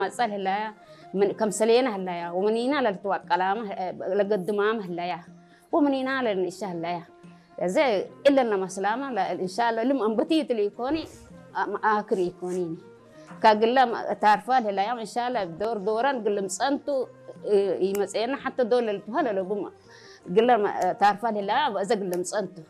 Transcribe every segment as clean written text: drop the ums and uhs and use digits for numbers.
مسألة هلا من كم سلينا هلا ومنينا للتوكلام لقدمام هلا ومنينا للنشة هلا زي إلا لما سلامة إن شاء الله لم أنبتيت اللي يكوني آخر يكونيني كقلة تعرفوا هلا إن شاء الله دوران قلة مسأنتو يمسأنا حتى دول الفهلا لبوما قلة تعرفوا هلا إذا قلة مسأنتو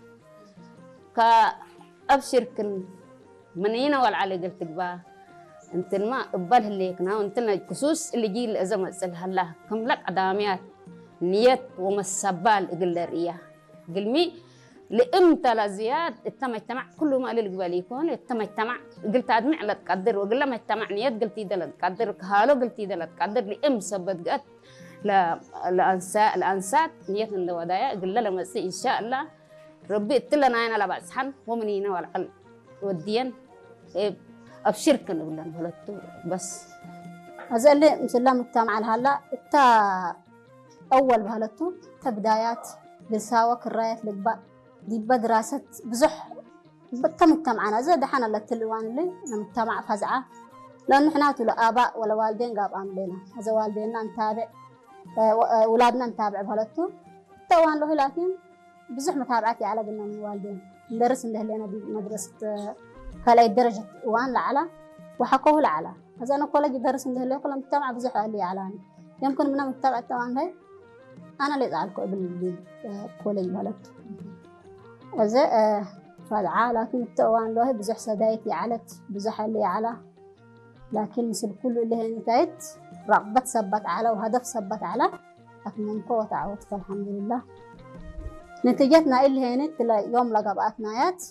كأبشر كن منينا والعلي قلت بقى انت ما قبل هليكنا وانت الكسوس اللي جيل ازم اسال هلا كم لك عداميات نيت ومسبال قل الريا قلمي لامتى لزياد التمجتمع كله ما للقبال يكون التمجتمع قلت ادمع لا تقدر وقل ما اجتمع نيت قلتي ده لا تقدر كهالو قلتي ده لا تقدر لام سبت لا الانسات نيت من الودايا قل لما ان شاء الله ربي اتلنا انا لا بسحن ومنينا والعل وديا أبشرك نقول بلدتو بس هذا اللي مثل مجتمع هلا تا أول بهلتو تبدايات بالساوى كرايات لقبا دي بدراسة بزح مجتمعنا زي دحنا للتلوان اللي مجتمع فزعة لأنه إحنا ولا آباء ولا والدين قاب عاملينها هذا والدينا نتابع أولادنا نتابع بهلتو توان له لكن بزح متابعاتي على قلنا من الوالدين ندرس اللي لنا بمدرسة كلا درجة وان لعلى وحكوه لعلى هذا أنا كل درس من اللي كل مجتمع بزح اللي علاني يمكن من مجتمع التوان هاي أنا اللي أزعلكوا بالكولج بلد هذا فدعاء لكن التوان له بزح سدايتي علت بزح اللي على لكن مثل كل اللي هي نتايت رغبة ثبت على وهدف ثبت على لكن من قوة تعودت الحمد لله نتيجتنا اللي هي نت يوم لقباتنا يات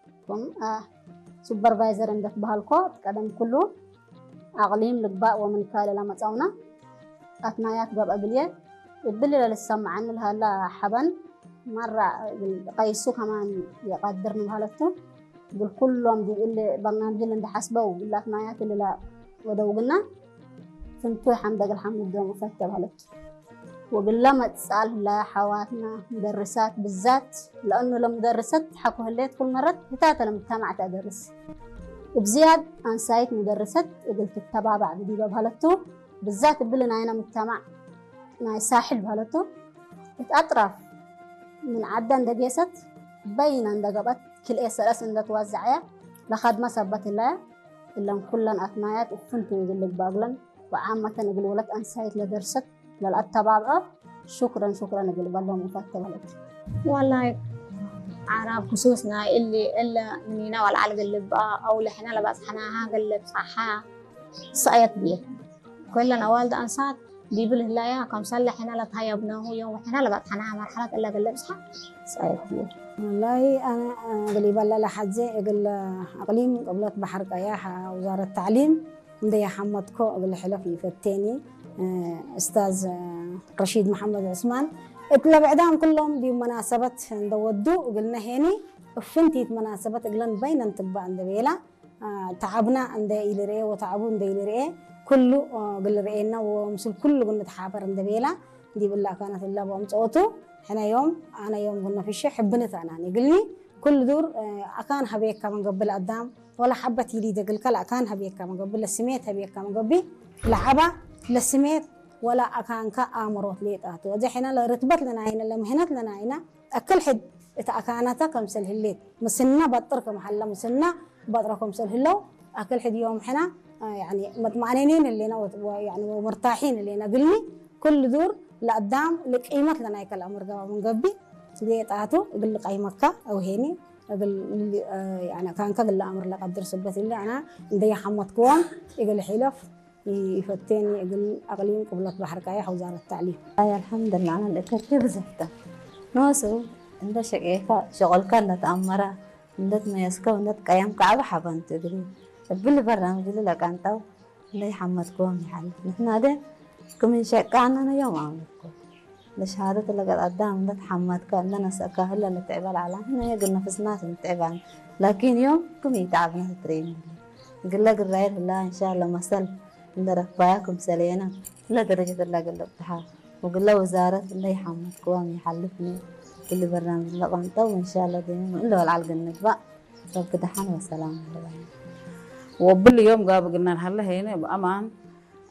سوبرفايزر عندك بهالكود قدم كله أقليم لقباء ومن كاله لما تعونا أثنايات قبل أقلية يبدل للسمع عن هلا حبن مرة قيسو كمان يقدرنا بهالتو يقول كلهم دي اللي برنامج اللي حسبه والأثنايات اللي لا ودوقنا فنتو الحمد لله مفتة بهالتو وقل ما تسأل لا حواتنا مدرسات بالذات لأنه لمدرسات حكوا هليت كل مرة بتاعت المجتمع تدرس وبزياد أن سايت مدرسات قلت التبع بعد دي بهالتو بالذات بلنا هنا مجتمع ناي ساحل بهالتو اتأطرف من عدن دقيست بين عند قبت كل إسرائيل عند توزعها لخدمة سبت الله إلا كلن أثنايات وفنتو يقول لك باقلن وعامة يقولوا لك أن سايت لدرست للأتباع شكرا نقول بالله مفتة ولد والله عرب خصوصنا اللي إلا منينا والعلق اللي بقى أو اللي حنا لبس حناها قلب صحها صايت بيه كلنا والد أنصات بيبله لا يا كم صلى حنا لطيبناه يوم حنا لبس حناها مرحلة إلا قلب صح صايت بيه والله أنا قلي بالله لحد زي قل أقليم قبلت بحر قياحة وزارة التعليم مدي حمدكو قبل حلفي في التاني أستاذ رشيد محمد عثمان اطلع بعدهم كلهم بمناسبة دودو وقلنا هني فنتي مناسبة قلنا بين انتبه عند بيلا تعبنا عند إليري وتعبون عند إليري كله قل رأينا ومسل كله قلنا تحابر عند بيلا دي بالله كانت الله بمصوته أنا يوم قلنا في الشيء حبنا ثاني قلني كل دور أكان هبيك كمان قبل قدام ولا حبة يريد قل كلا أكان هبيك كمان قبل السميت هبيك كمان قبل لعبة للسميت ولا أكان كأمرات ليتات وجحنا لرتبت لنا هنا لمهنت لنا هنا أكل حد إتأكانتا كمسل هليت مسنا بطرك محل مسنا بطركم مسل هلو أكل حد يوم حنا يعني مطمئنين اللي يعني ومرتاحين اللي نقولني كل دور لقدام لقيمة لنا يكل أمر من قبل ليتاتو يقول قيمك أو هني يقول يعني كان كقول أمر لقدر سبت اللي أنا عندي حمد كوام يقول حلف يفتني يقول أقليم قبلت بحر كايا وزارة التعليم. أي الحمد لله أنا اللي كتير زهقت. نوسو عند شقيقة شغل كان تأمره عند ما يسكو عند كيام كعب حبان تدري. باللي برا اللي لك أنتو اللي حمدكم يحل. نحن هذا كم شيء كأننا يوم عملكم. لشهادة اللي قد قدام عند حمدك عندنا سكاه إلا نتعب على هنا يقول نفس ناس نتعب لكن يوم كم يتعبنا ترين. يقول لك الرأي الله إن شاء الله مسل. عند رفاقكم سلينا لا درجة الله قلب تحا وقل له وزارة الله يحمدكم ويحلفني كل برنامج لقنطة وإن شاء الله ديما إلا والعلق النبأ رب كده حنا وسلام وباليوم قاب قلنا هلا هنا بأمان